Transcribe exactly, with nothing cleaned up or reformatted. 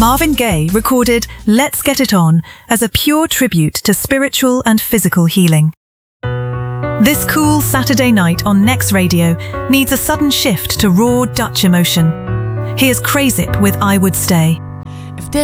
Marvin Gaye recorded Let's Get It On as a pure tribute to spiritual and physical healing. This cool Saturday night on Next Radio needs a sudden shift to raw Dutch emotion. Here's Crazip with I Would Stay.